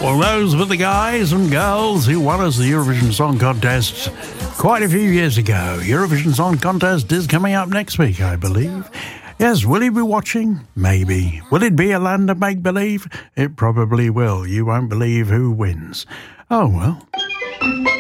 Well, those were the guys and girls who won us the Eurovision Song Contest quite a few years ago. Eurovision Song Contest is coming up next week, I believe. Yes, will you be watching? Maybe. Will it be a land of make-believe? It probably will. You won't believe who wins. Oh, well.